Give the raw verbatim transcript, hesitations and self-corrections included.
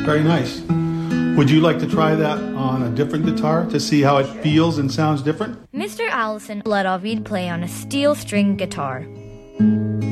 Very nice. Would you like to try that on a different guitar to see how it feels and sounds different? Mister Allison let Ovid play on a steel string guitar.